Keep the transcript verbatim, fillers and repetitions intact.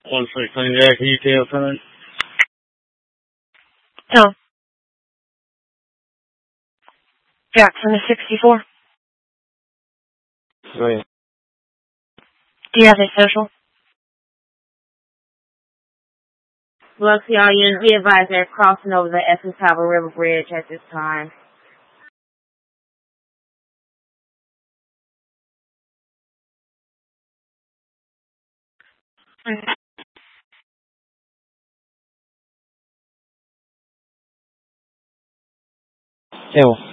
One sixteen Jack, can you tell son? No. Jackson is sixty-four. Go ahead. Do you have a social? Biloxi, all units, we advise they're crossing over the Essex Harbor River Bridge at this time. Ew.